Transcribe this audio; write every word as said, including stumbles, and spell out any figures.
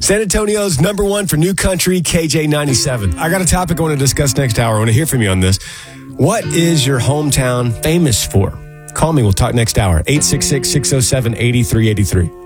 San Antonio's number one for new country, K J ninety-seven. I got a topic I want to discuss next hour. I want to hear from you on this. What is your hometown famous for? Call me. We'll talk next hour. eight six six, six oh seven, eight three eight three.